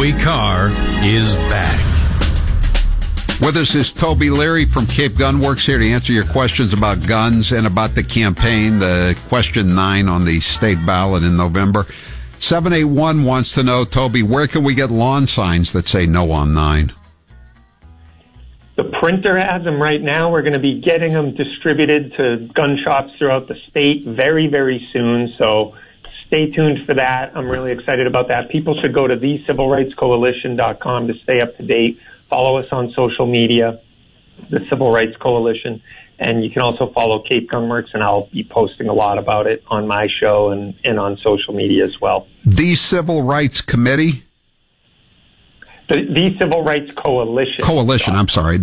Howie Carr is back. With us is Toby Leary from Cape Gun Works, here to answer your questions about guns and about the campaign, the question 9 on the state ballot in November. 781 wants to know, Toby, where can we get lawn signs that say no on 9? The printer has them right now. We're going to be getting them distributed to gun shops throughout the state very, very soon. So stay tuned for that. I'm really excited about that. People should go to thecivilrightscoalition.com to stay up to date. Follow us on social media, the Civil Rights Coalition. And you can also follow Cape Gun Works, and I'll be posting a lot about it on my show and on social media as well. The Civil Rights Committee? The Civil Rights Coalition. I'm sorry.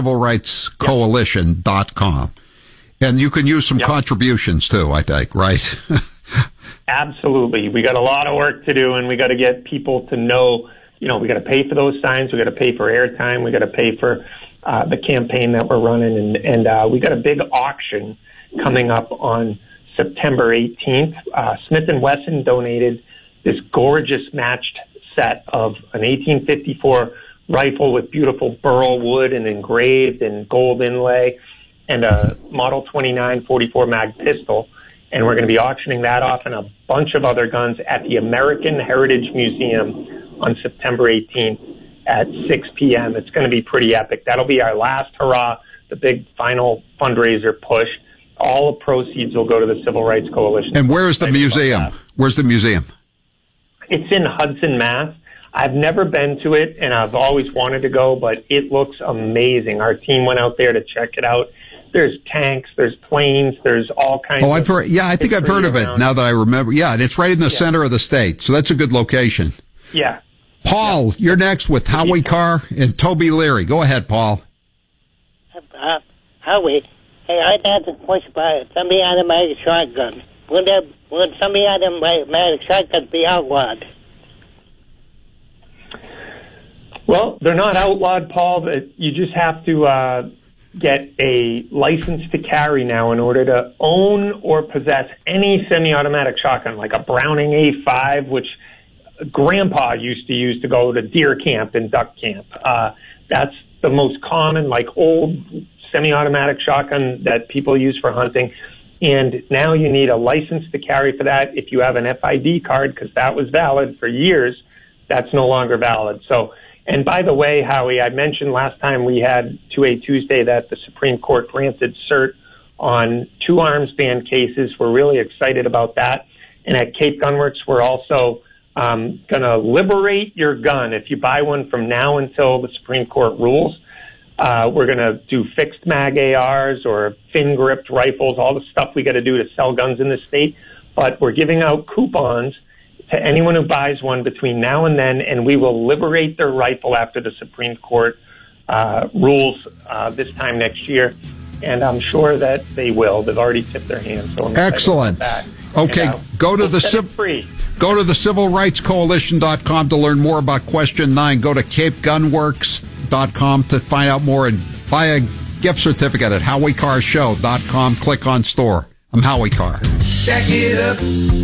TheCivilRightsCoalition.com. And you can use some contributions too, I think, right? Absolutely. We got a lot of work to do, and we got to get people to know, we got to pay for those signs. We got to pay for airtime. We got to pay for the campaign that we're running. And we got a big auction coming up on September 18th. Smith & Wesson donated this gorgeous matched set of an 1854 rifle with beautiful burl wood and engraved and gold inlay, and a Model 29 44 mag pistol. And we're going to be auctioning that off and a bunch of other guns at the American Heritage Museum on September 18th at 6 p.m. It's going to be pretty epic. That'll be our last hurrah, the big final fundraiser push. All the proceeds will go to the Civil Rights Coalition. And where is the museum? Where's the museum? It's in Hudson, Mass. I've never been to it, and I've always wanted to go, but it looks amazing. Our team went out there to check it out. There's tanks, there's planes, there's all kinds of... I've heard, I think I've heard of it now that I remember. Yeah, and it's right in the center of the state, so that's a good location. Yeah. Paul, you're next with Howie Carr and Toby Leary. Go ahead, Paul. Howie, hey, I'd ask a question about somebody automatic shotgun. Would somebody automatic shotgun be outlawed? Well, they're not outlawed, Paul, but you just have to get a license to carry now in order to own or possess any semi-automatic shotgun, like a Browning A5, which Grandpa used to use to go to deer camp and duck camp. That's the most common, old semi-automatic shotgun that people use for hunting. And now you need a license to carry for that. If you have an FID card, because that was valid for years, that's no longer valid. So, and by the way, Howie, I mentioned last time we had 2A Tuesday that the Supreme Court granted cert on 2 arms ban cases. We're really excited about that. And at Cape Gun Works, we're also going to liberate your gun. If you buy one from now until the Supreme Court rules, we're going to do fixed mag ARs or fin gripped rifles, all the stuff we got to do to sell guns in the state. But we're giving out coupons to anyone who buys one between now and then, and we will liberate their rifle after the Supreme Court rules this time next year. And I'm sure that they will. They've already tipped their hands. So I'm excellent. Okay, go to the civilrightscoalition.com to learn more about question 9. Go to capegunworks.com to find out more and buy a gift certificate at howiecarrshow.com. Click on store. I'm Howie Carr. Stack it up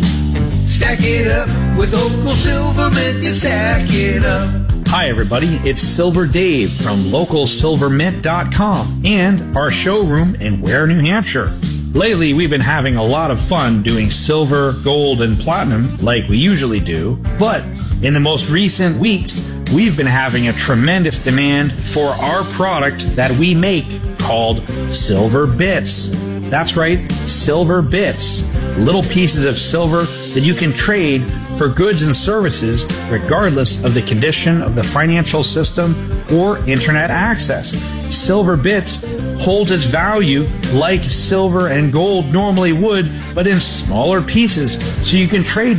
with Local Silvermint. You stack it up. Hi, everybody. It's Silver Dave from LocalSilverMint.com and our showroom in Ware, New Hampshire. Lately, we've been having a lot of fun doing silver, gold, and platinum like we usually do. But in the most recent weeks, we've been having a tremendous demand for our product that we make called Silver Bits. That's right, Silver Bits. Little pieces of silver that you can trade for goods and services regardless of the condition of the financial system or internet access. Silver Bits holds its value like silver and gold normally would, but in smaller pieces, so you can trade